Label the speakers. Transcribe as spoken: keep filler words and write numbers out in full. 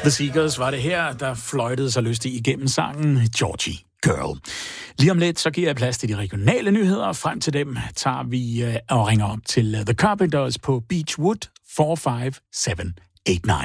Speaker 1: The Seekers var det her, der fløjtede sig lystigt igennem sangen Georgie Girl. Lige om lidt, så giver jeg plads til de regionale nyheder. Frem til dem tager vi øh, og ringer op til The Carpenters på Beechwood fire fem syv otte ni.